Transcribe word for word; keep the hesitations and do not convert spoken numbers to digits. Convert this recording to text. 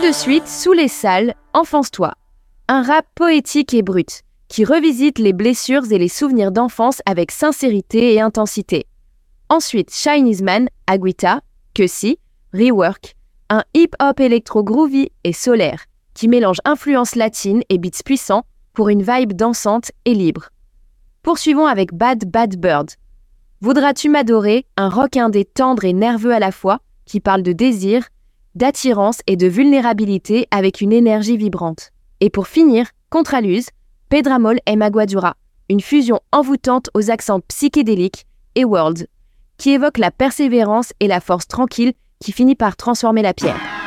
de suite, Sous les salles, Enfonce-toi. Un rap poétique et brut, qui revisite les blessures et les souvenirs d'enfance avec sincérité et intensité. Ensuite, Chinese Man, Agüita, Que si, Rework, un hip-hop électro-groovy et solaire, qui mélange influences latines et beats puissants pour une vibe dansante et libre. Poursuivons avec Bad Bad Bird. Voudras-tu m'adorer, un rock indé tendre et nerveux à la fois, qui parle de désir, d'attirance et de vulnérabilité avec une énergie vibrante. Et pour finir, Contraluse, Pedramol et Maguadura, une fusion envoûtante aux accents psychédéliques et world, qui évoque la persévérance et la force tranquille qui finit par transformer la pierre.